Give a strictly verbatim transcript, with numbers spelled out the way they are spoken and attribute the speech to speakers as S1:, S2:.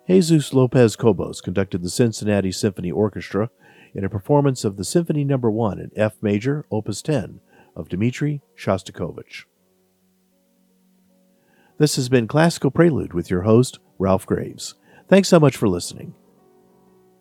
S1: Jesus Lopez Cobos conducted the Cincinnati Symphony Orchestra in a performance of the Symphony Number one in F major, Opus ten, of Dmitri Shostakovich. This has been Classical Prelude with your host, Ralph Graves. Thanks so much for listening.